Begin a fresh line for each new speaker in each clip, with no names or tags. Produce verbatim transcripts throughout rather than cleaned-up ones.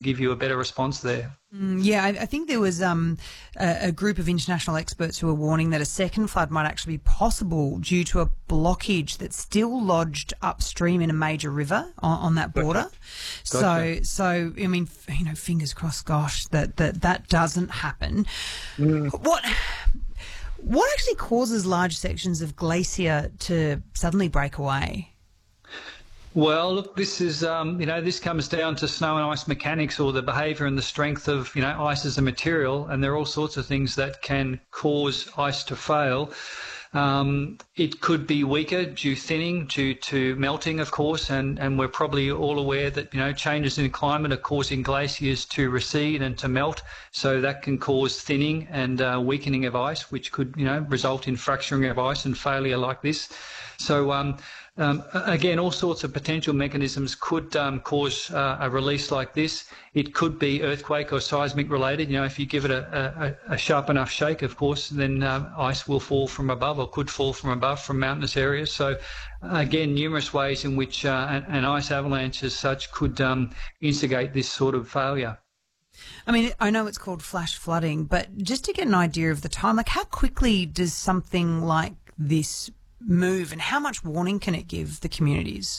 give you a better response there.
Mm, yeah, I, I think there was um, a, a group of international experts who were warning that a second flood might actually be possible due to a blockage that's still lodged upstream in a major river on, on that border. Gotcha. So,
Gotcha.
so I mean, you know, fingers crossed, gosh, that that, that doesn't happen. Mm. What what actually causes large sections of glacier to suddenly break away?
Well, look, this is, um, you know, this comes down to snow and ice mechanics, or the behaviour and the strength of, you know, ice as a material, and there are all sorts of things that can cause ice to fail. Um, it could be weaker due thinning, due to melting, of course, and, and we're probably all aware that, you know, changes in climate are causing glaciers to recede and to melt, so that can cause thinning and uh, weakening of ice, which could, you know, result in fracturing of ice and failure like this. So, um, Um, again, all sorts of potential mechanisms could um, cause uh, a release like this. It could be earthquake or seismic related. You know, if you give it a, a, a sharp enough shake, of course, then uh, ice will fall from above, or could fall from above from mountainous areas. So, again, numerous ways in which uh, an, an ice avalanche as such could um, instigate this sort of failure.
I mean, I know it's called flash flooding, but just to get an idea of the time, like how quickly does something like this move, and how much warning can it give the communities?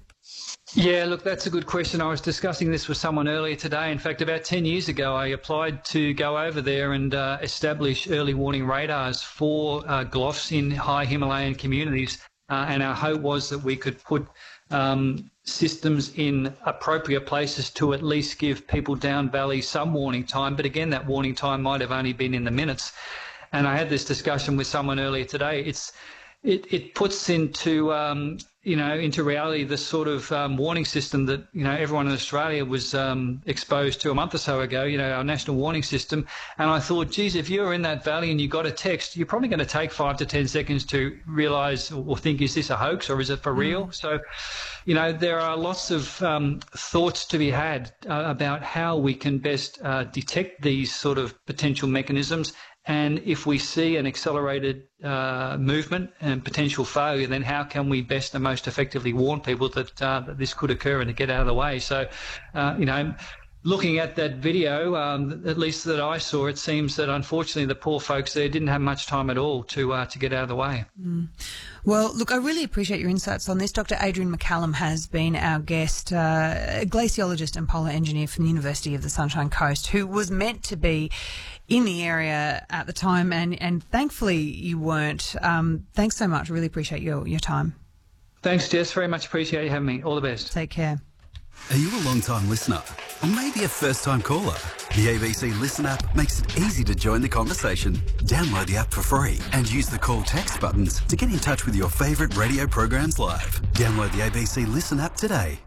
Yeah, look, that's a good question. I was discussing this with someone earlier today. In fact, about ten years ago, I applied to go over there and uh, establish early warning radars for uh, G L O Fs in high Himalayan communities, uh, and our hope was that we could put um, systems in appropriate places to at least give people down valley some warning time. But again, that warning time might have only been in the minutes. And I had this discussion with someone earlier today. It's It, it puts into, um, you know, into reality the sort of um, warning system that, you know, everyone in Australia was um, exposed to a month or so ago, you know, our national warning system. And I thought, geez, if you're in that valley and you got a text, you're probably going to take five to ten seconds to realise or think, is this a hoax or is it for real? Mm. So, you know, there are lots of um, thoughts to be had uh, about how we can best uh, detect these sort of potential mechanisms. And if we see an accelerated uh, movement and potential failure, then how can we best and most effectively warn people that, uh, that this could occur and to get out of the way? So, uh, you know, looking at that video, um, at least that I saw, it seems that unfortunately the poor folks there didn't have much time at all to uh, to get out of the way.
Mm. Well, look, I really appreciate your insights on this. Doctor Adrian McCallum has been our guest, uh, a glaciologist and polar engineer from the University of the Sunshine Coast, who was meant to be in the area at the time, and, and thankfully you weren't. Um, thanks so much. Really appreciate your, your time.
Thanks, Jess. Very much appreciate you having me. All the best.
Take care.
Are you a long-time listener? Or maybe a first-time caller? The A B C Listen app makes it easy to join the conversation. Download the app for free and use the call text buttons to get in touch with your favourite radio programs live. Download the A B C Listen app today.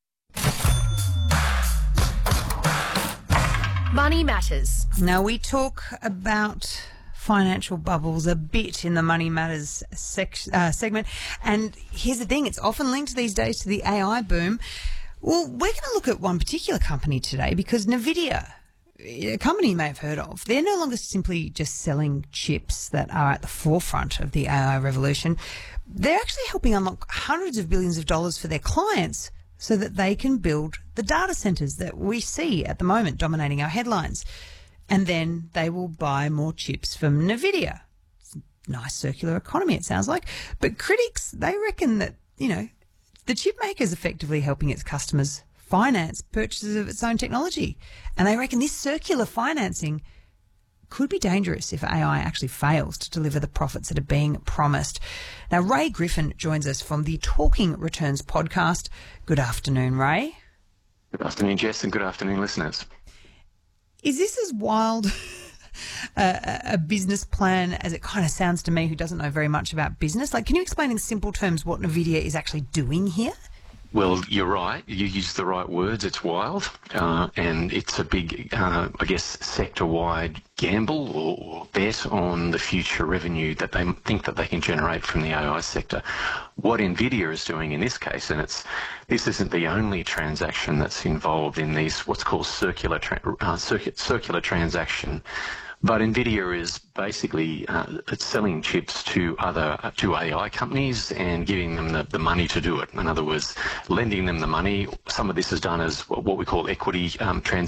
Money Matters.
Now, we talk about financial bubbles a bit in the Money Matters sec- uh, segment, and here's the thing, it's often linked these days to the A I boom. Well, we're going to look at one particular company today because NVIDIA, a company you may have heard of, they're no longer simply just selling chips that are at the forefront of the A I revolution. They're actually helping unlock hundreds of billions of dollars for their clients so that they can build the data centers that we see at the moment dominating our headlines. And then they will buy more chips from NVIDIA. It's a nice circular economy, it sounds like. But critics, they reckon that, you know, the chip maker is effectively helping its customers finance purchases of its own technology. And they reckon this circular financing could be dangerous if A I actually fails to deliver the profits that are being promised. Now, Ray Griffin joins us from the Talking Returns podcast. Good afternoon, Ray.
Good afternoon, Jess, and good afternoon, listeners.
Is this as wild a, a business plan as it kind of sounds to me, who doesn't know very much about business? Like, can you explain in simple terms what NVIDIA is actually doing here?
Well, you're right. You use the right words. It's wild, uh, and it's a big, uh, I guess, sector-wide gamble or bet on the future revenue that they think that they can generate from the A I sector. What NVIDIA is doing in this case, and it's this isn't the only transaction that's involved in these what's called circular tra- uh, circuit, circular transaction. But NVIDIA is basically uh, it's selling chips to other uh, to A I companies and giving them the, the money to do it. In other words, lending them the money. Some of this is done as what we call equity um, transactions.